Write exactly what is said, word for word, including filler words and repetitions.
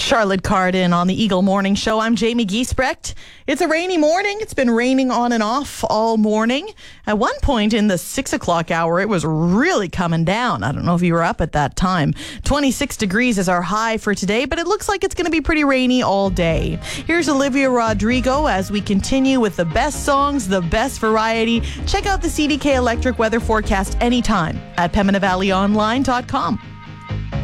Charlotte Cardin on the Eagle Morning Show. I'm Jamie Giesbrecht. It's a rainy morning. It's been raining on and off all morning. At one point in the six o'clock hour, it was really coming down. I don't know if you were up at that time. twenty-six degrees is our high for today, but it looks like it's going to be pretty rainy all day. Here's Olivia Rodrigo as we continue with the best songs, the best variety. Check out the C D K Electric weather forecast anytime at Pembina Valley Online dot com.